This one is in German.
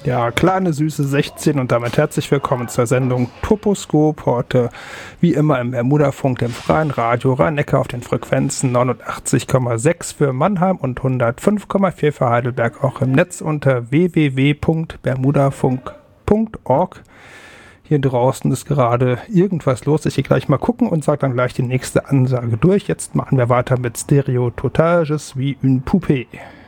Ja, kleine süße 16 und damit herzlich willkommen zur Sendung Toposkop. Heute wie immer im Bermudafunk, dem freien Radio Rhein-Neckar auf den Frequenzen 89,6 für Mannheim und 105,4 für Heidelberg, auch im Netz unter www.bermudafunk.org. Hier draußen ist gerade irgendwas los. Ich gehe gleich mal gucken und sage dann gleich die nächste Ansage durch. Jetzt machen wir weiter mit Stereo Total, je suis une poupée.